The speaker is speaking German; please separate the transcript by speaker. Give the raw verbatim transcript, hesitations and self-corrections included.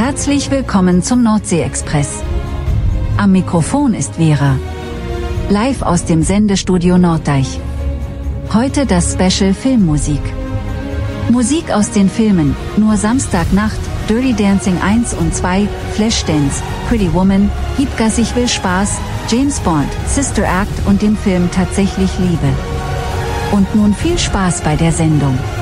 Speaker 1: Herzlich willkommen zum Nordsee-Express. Am Mikrofon ist Vera. Live aus dem Sendestudio Norddeich. Heute das Special Filmmusik. Musik aus den Filmen Nur Samstagnacht, Dirty Dancing eins und zwei, Flashdance, Pretty Woman, Hiebgas ich will Spaß, James Bond, Sister Act und dem Film Tatsächlich Liebe. Und nun viel Spaß bei der Sendung.